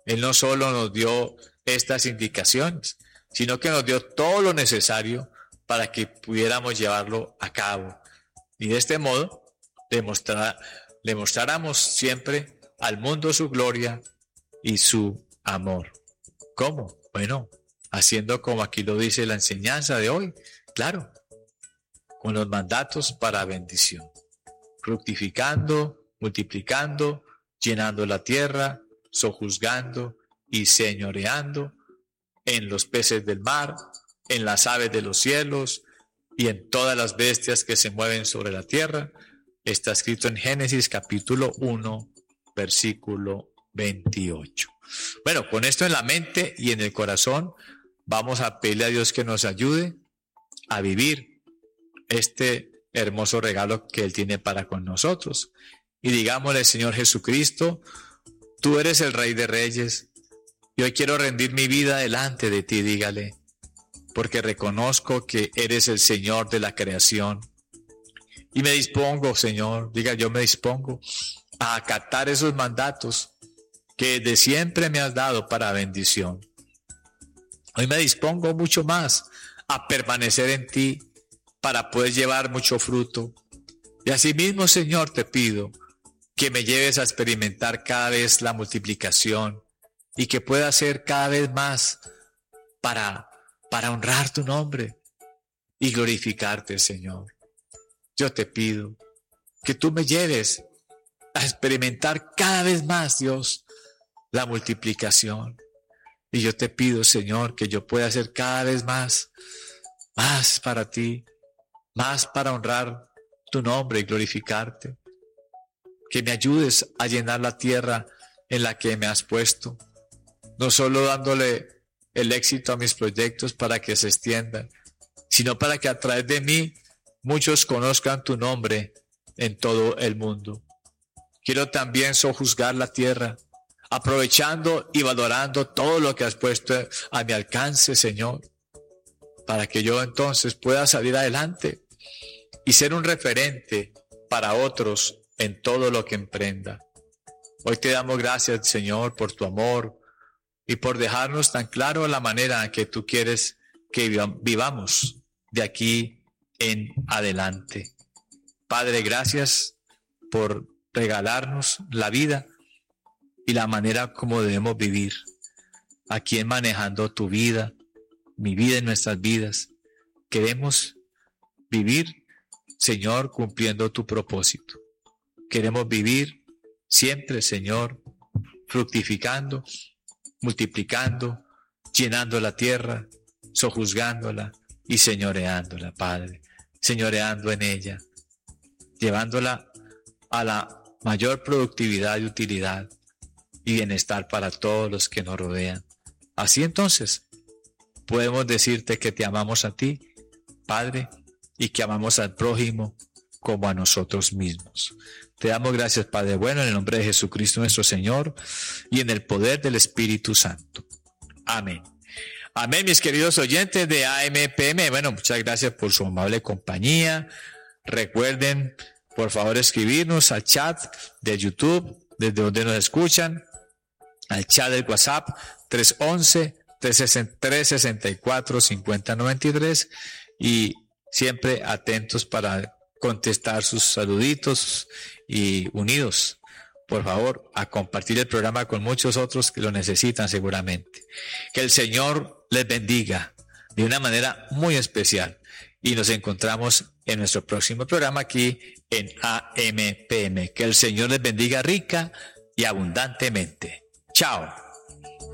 Él no solo nos dio estas indicaciones, sino que nos dio todo lo necesario para que pudiéramos llevarlo a cabo. Y de este modo le mostráramos siempre al mundo su gloria y su amor. ¿Cómo? Bueno, haciendo como aquí lo dice la enseñanza de hoy, claro, con los mandatos para bendición, fructificando, multiplicando, llenando la tierra, sojuzgando y señoreando en los peces del mar, en las aves de los cielos y en todas las bestias que se mueven sobre la tierra. Está escrito en Génesis capítulo 1, versículo 28. Bueno, con esto en la mente y en el corazón, vamos a pedirle a Dios que nos ayude a vivir este hermoso regalo que Él tiene para con nosotros. Y digámosle, Señor Jesucristo, tú eres el Rey de Reyes. Y hoy quiero rendir mi vida delante de ti, dígale, porque reconozco que eres el Señor de la creación. Y me dispongo, Señor, diga, yo me dispongo a acatar esos mandatos que de siempre me has dado para bendición. Hoy me dispongo mucho más a permanecer en ti para poder llevar mucho fruto. Y asimismo, Señor, te pido que me lleves a experimentar cada vez la multiplicación y que pueda hacer cada vez más para honrar tu nombre y glorificarte, Señor. Yo te pido que tú me lleves a experimentar cada vez más, Dios, la multiplicación. Y yo te pido, Señor, que yo pueda hacer cada vez más para ti, más para honrar tu nombre y glorificarte. Que me ayudes a llenar la tierra en la que me has puesto, no solo dándole el éxito a mis proyectos para que se extiendan, sino para que a través de mí muchos conozcan tu nombre en todo el mundo. Quiero también sojuzgar la tierra, aprovechando y valorando todo lo que has puesto a mi alcance, Señor, para que yo entonces pueda salir adelante y ser un referente para otros en todo lo que emprenda. Hoy te damos gracias, Señor, por tu amor y por dejarnos tan claro la manera en que tú quieres que vivamos de aquí en adelante. Padre, gracias por regalarnos la vida y la manera como debemos vivir. Aquí en manejando tu vida, mi vida y nuestras vidas, queremos vivir, Señor, cumpliendo tu propósito. Queremos vivir siempre, Señor, fructificando, multiplicando, llenando la tierra, sojuzgándola y señoreándola, Padre, señoreando en ella, llevándola a la mayor productividad y utilidad y bienestar para todos los que nos rodean. Así entonces, podemos decirte que te amamos a ti, Padre, y que amamos al prójimo como a nosotros mismos. Te damos gracias, Padre bueno, en el nombre de Jesucristo nuestro Señor y en el poder del Espíritu Santo. Amén. Amén, mis queridos oyentes de AMPM. Bueno, muchas gracias por su amable compañía. Recuerden, por favor, escribirnos al chat de YouTube, desde donde nos escuchan, al chat del WhatsApp 311-364-5093 y siempre atentos para contestar sus saluditos y unidos, por favor, a compartir el programa con muchos otros que lo necesitan seguramente. Que el Señor les bendiga de una manera muy especial y nos encontramos en nuestro próximo programa aquí en AMPM. Que el Señor les bendiga rica y abundantemente. Chao.